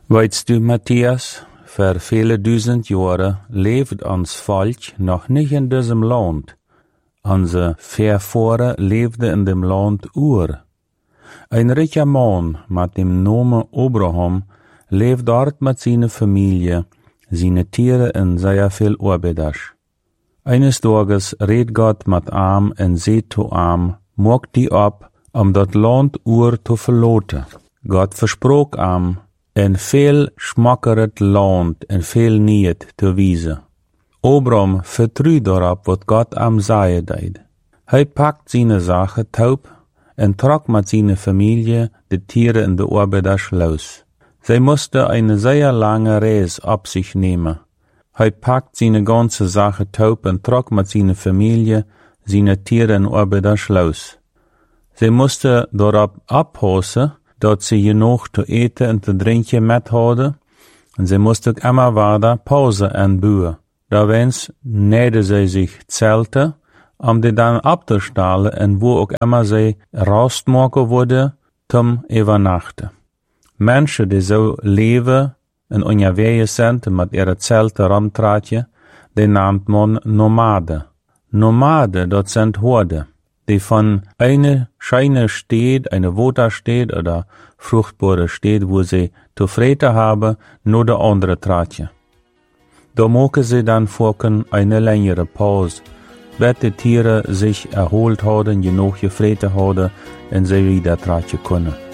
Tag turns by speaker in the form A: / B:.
A: Weißt du, Matthias, für viele duizend Jahre lebt ons Volk noch nicht in diesem Land. Unsere Vorfahren lebten in dem Land Ur. Ein reicher Mann mit dem Namen Abraham lebt dort mit seiner Familie, seine Tiere und sehr viel Arbeit. Eines Tages redet Gott mit ihm und sagt zu ihm, mag die ab, das Land Ur zu verlassen. Gott versprach ihm, ein viel schmackeret Land und viel Niet zu wiesen. Abraham vertraut darauf, was Gott ihm sagen deed. Packt seine Sache taub und trok mit seiner Familie die Tiere in der Arbeit los. Sie musste eine sehr lange Reise auf sich nehmen. Packt seine ganze Sache taub und trok mit seiner Familie seine Tiere in Arbeit los. Sie musste darauf abpassen, dat sie genug zu eten und zu trinken mit hadden, und sie musste immer weiter Pause anbauen. Da wens nähte sie sich Zelte, die dann abzustellen und wo auch immer sie rausmachen wurde, zum Übernachten. Menschen, die so leben und unterwegs sind mit ihren Zelten rumtragen, die nennt man Nomaden. Nomaden, das sind Horde, die von einer scheine Stadt, eine Waterstadt oder fruchtbare Stadt, wo sie zu fressen haben, nur der andere tragen. Da machen sie dann vorken eine längere Pause, bis die Tiere sich erholt haben, genug gefressen haben und sie wieder tragen können.